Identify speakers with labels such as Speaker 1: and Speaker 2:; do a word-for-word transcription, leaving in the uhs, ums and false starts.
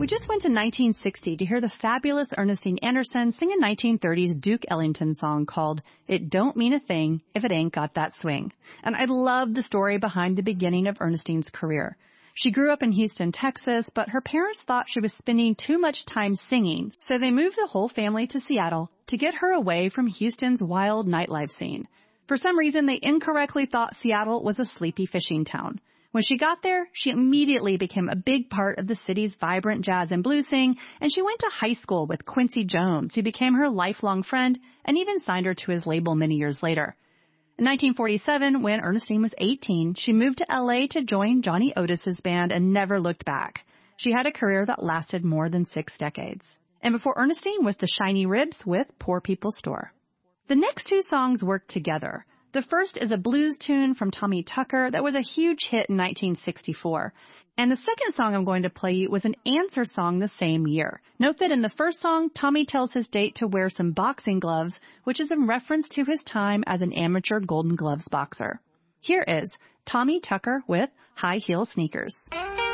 Speaker 1: We just went to nineteen sixty to hear the fabulous Ernestine Anderson sing a nineteen thirties Duke Ellington song called It Don't Mean a Thing If It Ain't Got That Swing. And I love the story behind the beginning of Ernestine's career. She grew up in Houston, Texas, but her parents thought she was spending too much time singing, so they moved the whole family to Seattle to get her away from Houston's wild nightlife scene. For some reason, they incorrectly thought Seattle was a sleepy fishing town. When she got there, she immediately became a big part of the city's vibrant jazz and blues scene, and she went to high school with Quincy Jones, who became her lifelong friend and even signed her to his label many years later. In nineteen forty-seven, when Ernestine was eighteen, she moved to L A to join Johnny Otis's band and never looked back. She had a career that lasted more than six decades. And before Ernestine was the Shiny Ribs with Poor People's Store. The next two songs work together. The first is a blues tune from Tommy Tucker that was a huge hit in nineteen sixty-four. And the second song I'm going to play you was an answer song the same year. Note that in the first song, Tommy tells his date to wear some boxing gloves, which is in reference to his time as an amateur Golden Gloves boxer. Here is Tommy Tucker with High Heel Sneakers.